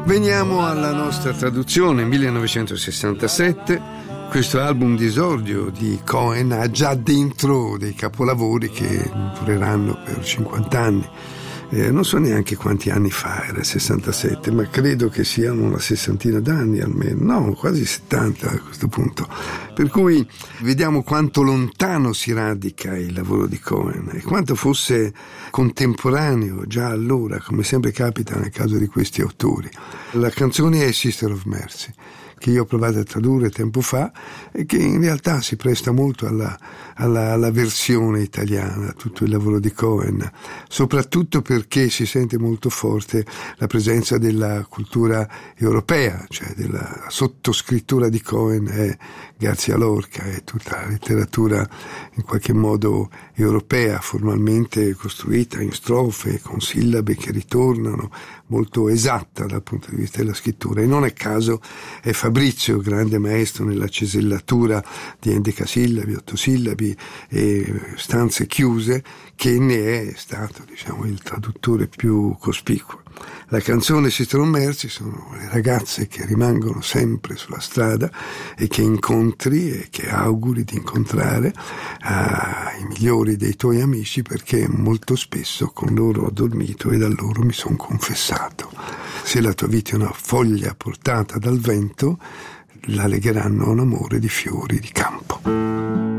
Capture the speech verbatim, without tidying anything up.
Veniamo alla nostra traduzione. Millenovecentosessantasette, questo album di esordio di Cohen ha già dentro dei capolavori che dureranno per cinquanta anni. Eh, non so neanche quanti anni fa era il sessantasette, ma credo che siano una sessantina d'anni almeno, no, quasi settanta a questo punto. Per cui vediamo quanto lontano si radica il lavoro di Cohen e quanto fosse contemporaneo già allora, come sempre capita nel caso di questi autori. La canzone è Sister of Mercy, che io ho provato a tradurre tempo fa e che in realtà si presta molto alla, alla, alla versione italiana, tutto il lavoro di Cohen, soprattutto perché si sente molto forte la presenza della cultura europea, cioè della sottoscrittura di Cohen è García Lorca, è tutta la letteratura in qualche modo europea, formalmente costruita in strofe, con sillabe che ritornano, molto esatta dal punto di vista della scrittura. E non a caso è Fabrizio, grande maestro nella cesellatura di endecasillabi, ottosillabi e stanze chiuse, che ne è stato, diciamo, il traduttore più cospicuo. La canzone Sister of Mercy sono le ragazze che rimangono sempre sulla strada e che incontri e che auguri di incontrare uh, i migliori dei tuoi amici, perché molto spesso con loro ho dormito e da loro mi sono confessato. Se la tua vita è una foglia portata dal vento, la legheranno a un amore di fiori di campo.